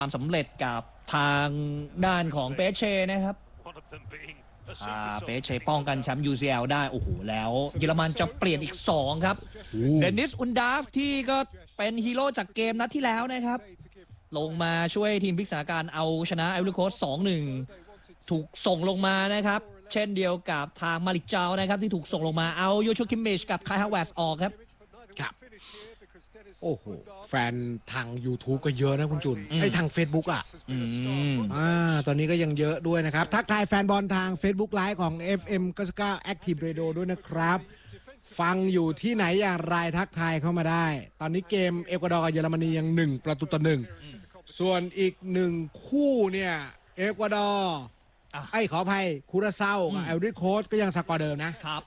ความสำเร็จกับทางด้านของเปเช่นะครับเปเช่ป้องกันแชมป์ UCL ได้โอ้โหแล้วเยอรมันจะเปลี่ยนอีก2ครับเดนิสอุนดาฟที่ก็เป็นฮีโร่จากเกมนัดที่แล้วนะครับลงมาช่วยทีมพลิกสถานการณ์เอาชนะไอวอรี่โคสต์ 2-1 ถูกส่งลงมานะครับเช่นเดียวกับทางมาลิกเจ้านะครับที่ถูกส่งลงมาเอาโยชูคิมมิชกับไคฮาวเวสออกครับโอ้โหแฟนทาง YouTube ก็เยอะนะคุณจุนไอ้ทาง Facebook อ่ะตอนนี้ก็ยังเยอะด้วยนะครับทักทายแฟนบอลทาง Facebook Live ของ FM 99 Active Radio ด้วยนะครับฟังอยู่ที่ไหนอย่างไรทักทายเข้ามาได้ตอนนี้เกมเอกวาดอร์กับเยอรมนียัง1-1ส่วนอีก1คู่เนี่ยเอกวาดอร์ขออภัยคูราเซากับไอวอรี่โคสต์ก็ยังสกอร์เดิมนะครับ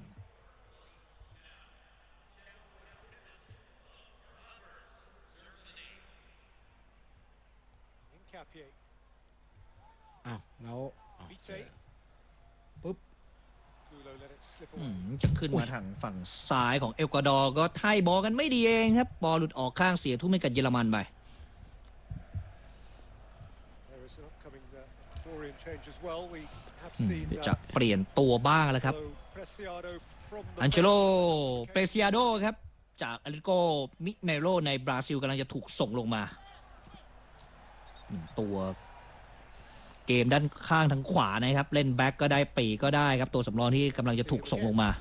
แล้วปุ๊บจะขึ้นมาทางฝั่งซ้ายของเอกวาดอร์ก็ไถ่บอลกันไม่ดีเองครับบอลหลุดออกข้างเสียทุ่มให้กับเยอรมันไปจะเปลี่ยนตัวบ้างแล้วครับอันเจโลเปรซิอาโดครับจากอาริโกมิเนโรในบราซิลกำลังจะถูกส่งลงมาตัวเกมด้านข้างทางขวานะครับเล่นแบ็กก็ได้ปีก็ได้ครับตัวสำรองที่กำลังจะถูกส่งลงมา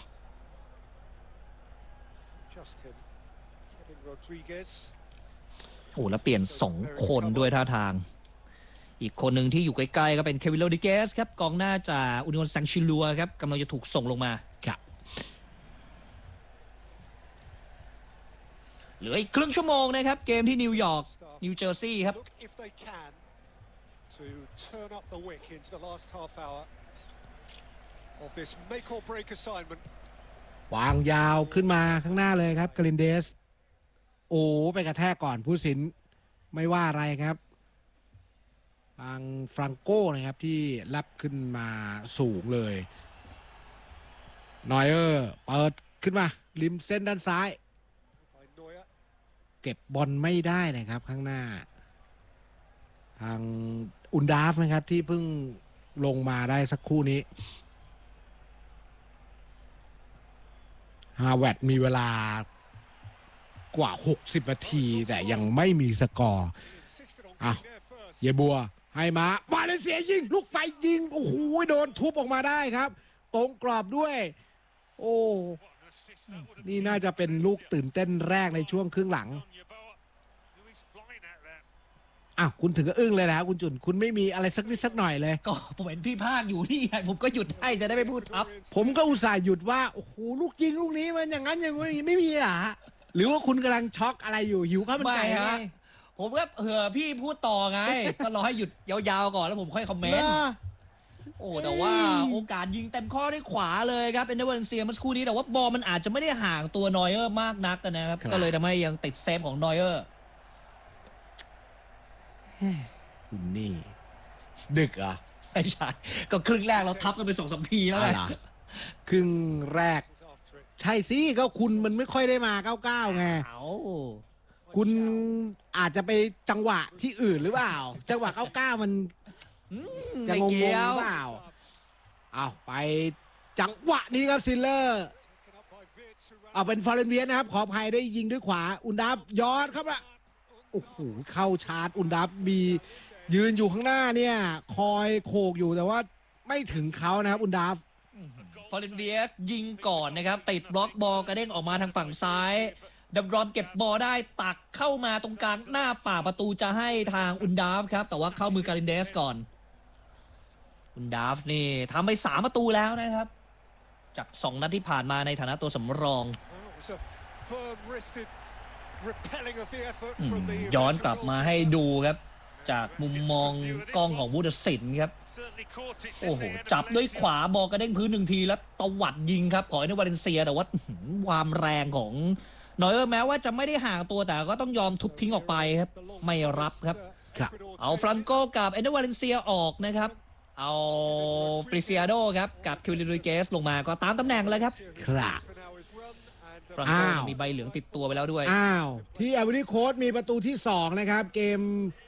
โอ้แล้วเปลี่ยน2คนด้วยท่าทางอีกคนหนึ่งที่อยู่ใกล้ๆก็เป็นเควินโรดิเกสครับกองหน้าจากอุนิโอซังชิลัวครับกำลังจะถูกส่งลงมาครับเหลืออีกครึ่งชั่วโมงนะครับเกมที่นิวยอร์กนิวเจอร์ซีย์ครับ to turn up the wick into the last half hour of this make or break assignment วางยาวขึ้นมาข้างหน้าเลยครับกาลินเดสโอ้ไปกระแทกก่อนผู้สินไม่ว่าอะไรครับทางฟรังโก้นะครับที่รับขึ้นมาสูงเลยนอยเออร์เปิดขึ้นมาริมเส้นด้านซ้ายเก็บบอลไม่ได้นะครับข้างหน้าทางอุนดาฟนะครับที่เพิ่งลงมาได้สักครู่นี้ฮาเวิร์ดมีเวลากว่า60นาทีแต่ยังไม่มีสกอร์เยบัวให้มาบาเลเซียยิงลูกไฟยิงโอ้โหโดนทุบออกมาได้ครับตรงกรอบด้วยโอ้นี่น่าจะเป็นลูกตื่นเต้นแรกในช่วงครึ่งหลังคุณถึงก็อึ้งเลยแล้วคุณจุนคุณไม่มีอะไรสักนิดสักหน่อยเลยก็ผมเห็นพี่ภาคอยู่นี่ไงผมก็หยุดให้จะได้ไม่พูดทับผมก็อุตส่าห์หยุดว่าโอ้โหลูกยิงลูกนี้มันอย่างนั้นอย่างนี้ไม่มีอ่ะหรือว่าคุณกำลังช็อกอะไรอยู่หิวข้าวมันไก่ไงผมก็พี่พูดต่อไงก็รอให้หยุดยาวๆก่อนแล้วผมค่อยคอมเมนต์โอ้แต่ว่าโอกาสยิงเต็มข้อด้วยขวาเลยครับเอนเดอร์เวนเซียเมื่อสักครู่นี้แต่ว่าบอลมันอาจจะไม่ได้ห่างตัวนอยเออร์มากนักนะครับก็เลยทำให้ยังติดเซฟของนอยเออร์คุณนี่ดึกอ่ะไม่ใช่ก็ครึ่งแรกเราทับกันไป2-3 ทีแล้วไงครึ่งแรกใช่สิก็คุณมันไม่ค่อยได้มา99ไงคุณอาจจะไปจังหวะที่อื่นหรือเปล่าจังหวะ99มันจะงงหรือเปล่าไปจังหวะนี้ครับซิลเลอร์เป็นฟอร์เรนเวียนนะครับขออภัยได้ยิงด้วยขวาอุนดาฟย้อนครับโอ้โหเข้าชาร์จอุนดับบียืนอยู่ข้างหน้าเนี่ยคอยโขกอยู่แต่ว่าไม่ถึงเขานะครับอุนดับฟอร์เรนเวียสยิงก่อนนะครับติดบล็อกบอลกระเด้งออกมาทางฝั่งซ้ายดับรอนเก็บบอลได้ตักเข้ามาตรงกลางหน้าป่าประตูจะให้ทางอุนดับครับแต่ว่าเข้ามือกาลินเดสก่อนอุนดับนี่ทำไป3 ประตูแล้วนะครับจาก2 นัดที่ผ่านมาในฐานะตัวสำรองย้อนกลับมาให้ดูครับจากมุมมองกล้องของวูดสินครับโอ้โหจับด้วยขวาบอลกระเด้งพื้น1 ทีแล้วตวัดยิงครับของเอเนวาเลนเซียแต่ว่าความแรงของนอยเออร์แม้ว่าจะไม่ได้ห่างตัวแต่ก็ต้องยอมทุบทิ้งออกไปครับไม่รับครับเอาฟรังโกกับเอเนวาเลนเซียออกนะครับเอาปริซิอาโดครับกับคิวลิโรดิเกสลงมาก็ตามตำแหน่งแล้วครับฟรังโกมีใบเหลืองติดตัวไปแล้วด้วยที่ไอวอรี่โคสต์มีประตูที่2นะครับเกม